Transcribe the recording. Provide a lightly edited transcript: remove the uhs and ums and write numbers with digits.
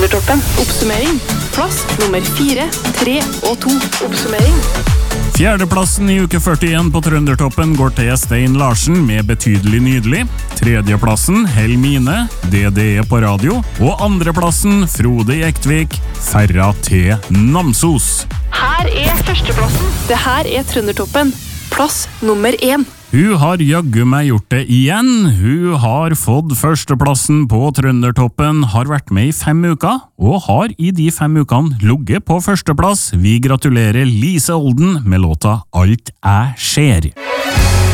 Trøndertoppen. Oppsummering. Plass nummer 4, 3 og 2. Oppsummering. Fjerdeplassen i uke 41 på Trøndertoppen går til Stein Larsen med Betydelig nydelig. Tredjeplassen Helmine, DDE på radio. Og andreplassen Frode Jektvik, Ferra til Namsos. Her er førsteplassen. Det her er Trøndertoppen. Plass nummer 1. Hun har jaggu meg gjort det igjen. Hun har fått førsteplassen på Trøndertoppen, har vært med i 5 uker, og har i de 5 ukene ligget på førsteplass. Vi gratulerer Lise Olden med låta Alt jeg ser.